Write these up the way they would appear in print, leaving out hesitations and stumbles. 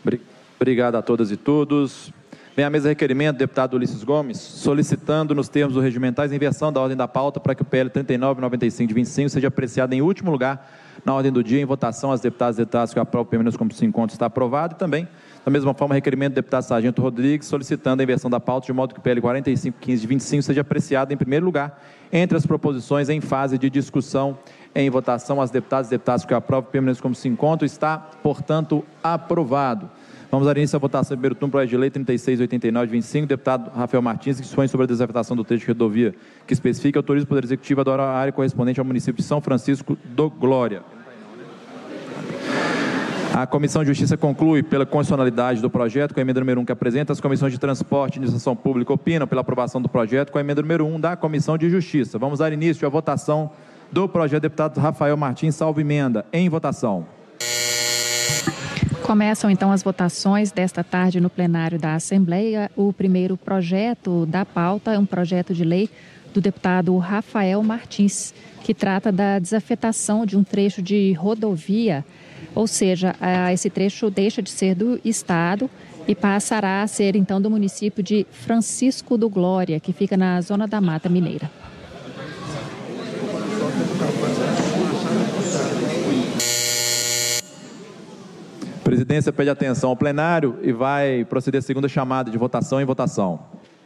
Obrigado a todas e todos. Vem à mesa requerimento do deputado Ulisses Gomes, solicitando, nos termos do regimentais, a inversão da ordem da pauta para que o PL 3995 de 25 seja apreciado em último lugar na ordem do dia, em votação. As deputadas e deputados que aprovam pelo menos como 5 encontros está aprovado. E também, da mesma forma, requerimento do deputado Sargento Rodrigues, solicitando a inversão da pauta de modo que o PL 4515 de 25 seja apreciado em primeiro lugar entre as proposições em fase de discussão em votação. As deputadas e deputados que aprovam pelo menos como 5 encontros está, portanto, aprovado. Vamos dar início à votação em primeiro turno, projeto de lei 3689 de 25, deputado Rafael Martins, que dispõe sobre a desafetação do trecho de rodovia que especifica e autoriza o Poder Executivo a doar a área correspondente ao município de São Francisco do Glória. A Comissão de Justiça conclui pela constitucionalidade do projeto com a emenda número 1 que apresenta. As comissões de Transporte e Administração Pública opinam pela aprovação do projeto com a emenda número 1 da Comissão de Justiça. Vamos dar início à votação do projeto. Deputado Rafael Martins, salvo emenda. Em votação. Começam, então, as votações desta tarde no plenário da Assembleia. O primeiro projeto da pauta é um projeto de lei do deputado Rafael Martins, que trata da desafetação de um trecho de rodovia, ou seja, esse trecho deixa de ser do Estado e passará a ser, então, do município de Francisco do Glória, que fica na zona da Mata Mineira. A presidência pede atenção ao plenário e vai proceder a segunda chamada de votação em votação.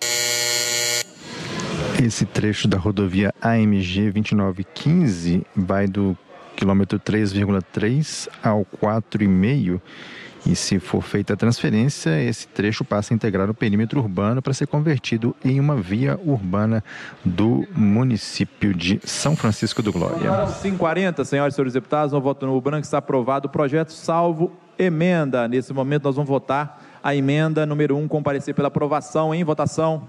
Esse trecho da rodovia AMG 2915 vai do quilômetro 3,3 ao 4,5 e, se for feita a transferência, esse trecho passa a integrar o perímetro urbano para ser convertido em uma via urbana do município de São Francisco do Glória. 5h40, senhoras e senhores deputados, no voto no branco está aprovado o projeto salvo emenda. Nesse momento nós vamos votar a emenda número 1, comparecer pela aprovação em votação.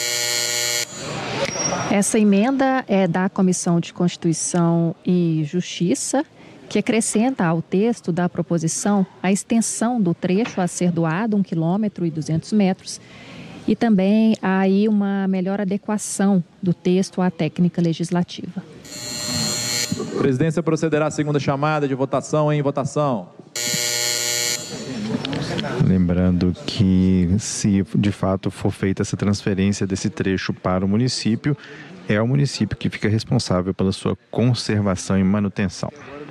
Essa emenda é da Comissão de Constituição e Justiça, que acrescenta ao texto da proposição a extensão do trecho a ser doado, 1,2 km, e também há aí uma melhor adequação do texto à técnica legislativa. A presidência procederá à segunda chamada de votação em votação. Lembrando que, se de fato for feita essa transferência desse trecho para o município, é o município que fica responsável pela sua conservação e manutenção.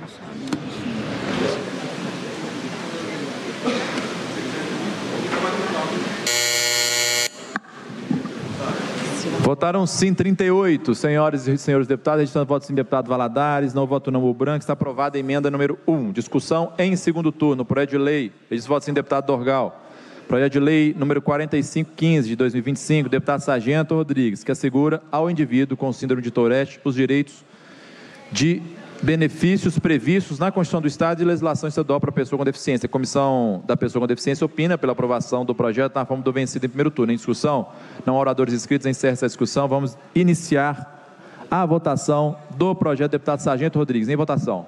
Votaram sim 38, senhoras e senhores deputados, registrando voto sim deputado Valadares, não voto não o branco, está aprovada a emenda número 1. Discussão em segundo turno, projeto de lei, registro voto sim deputado Dorgal. Projeto de lei número 4515 de 2025, deputado Sargento Rodrigues, que assegura ao indivíduo com síndrome de Tourette os direitos de benefícios previstos na Constituição do Estado e legislação estadual para a pessoa com deficiência. A Comissão da Pessoa com Deficiência opina pela aprovação do projeto na forma do vencido em primeiro turno. Em discussão, não há oradores inscritos, encerra essa discussão. Vamos iniciar a votação do projeto. Deputado Sargento Rodrigues, em votação.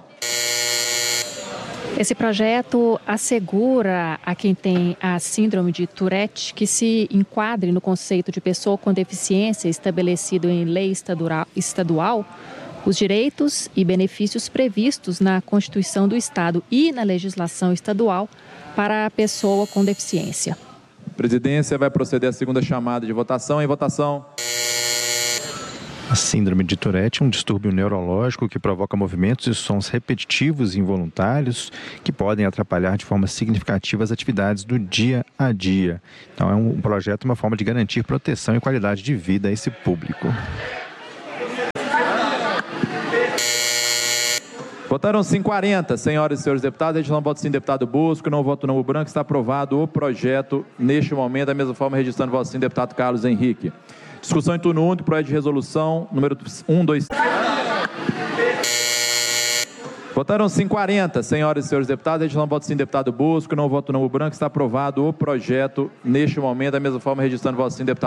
Esse projeto assegura a quem tem a síndrome de Tourette que se enquadre no conceito de pessoa com deficiência estabelecido em lei estadual os direitos e benefícios previstos na Constituição do Estado e na legislação estadual para a pessoa com deficiência. A presidência vai proceder à segunda chamada de votação em votação. A síndrome de Tourette é um distúrbio neurológico que provoca movimentos e sons repetitivos e involuntários que podem atrapalhar de forma significativa as atividades do dia a dia. Então, é um projeto, uma forma de garantir proteção e qualidade de vida a esse público. Votaram sim 40, senhoras e senhores deputados, registrando voto sim deputado Bosco, não voto não o branco, está aprovado o projeto neste momento, da mesma forma registrando voto sim deputado Carlos Henrique. Discussão em turno único, projeto de resolução número 123. Votaram sim 40, senhoras e senhores deputados, registrando voto sim deputado Bosco, não voto não o branco, está aprovado o projeto neste momento, da mesma forma registrando voto sim deputado